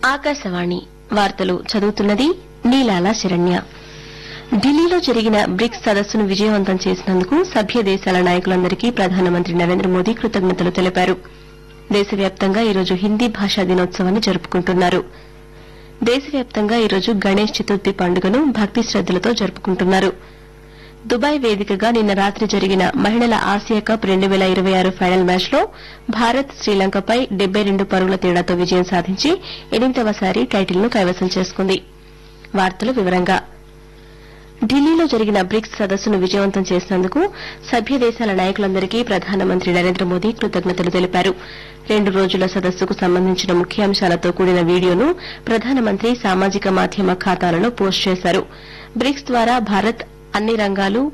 ఆకాశవాణి వార్తలు చదువుతున్నది నీలాల శరణ్య. ఢిల్లీలో జరిగిన బ్రిక్స్ సదస్సును విజయవంతం చేసినందుకు సభ్య దేశాల నాయకులందరికీ ప్రధానమంత్రి నరేంద్ర మోదీ కృతజ్ఞతలు తెలిపారు. దేశవ్యాప్తంగా ఈరోజు హిందీ భాషా దినోత్సవాన్ని జరుపుకుంటున్నారు. దేశవ్యాప్తంగా ఈరోజు గణేష్ చతుర్థి పండుగను భక్తి శ్రద్దలతో జరుపుకుంటున్నారు. దుబాయ్ వేదికగా నిన్న రాత్రి జరిగిన మహిళల ఆసియా కప్ 2026 ఫైనల్ మ్యాచ్లో భారత్ శ్రీలంకపై 72 పరుగుల తేడాతో విజయం సాధించి 8వసారి టైటిల్ను కైవసం చేసుకుంది. వార్తల వివరంగా ఢిల్లీలో జరిగిన బ్రిక్స్ సదస్సును విజయవంతం చేసినందుకు సభ్య దేశాల నాయకులందరికీ ప్రధానమంత్రి నరేంద్ర మోదీ కృతజ్ఞతలు తెలిపారు. 2 రోజుల సదస్సుకు సంబంధించిన ముఖ్యాంశాలతో కూడిన వీడియోను ప్రధానమంత్రి సామాజిక మాధ్యమ ఖాతాలలో పోస్ట్ చేశారు. బ్రిక్స్ ద్వారా భారత్ అన్ని రంగాలు